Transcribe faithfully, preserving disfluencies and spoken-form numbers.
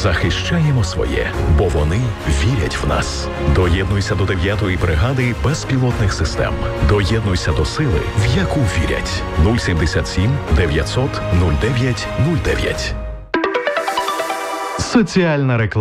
Захищаємо своє, бо вони вірять в нас. Доєднуйся до дев'ятої бригади безпілотних систем. Доєднуйся до сили, в яку вірять. нуль сімдесят сім дев'ятсот нуль дев'ять нуль дев'ять. Соціальна реклама.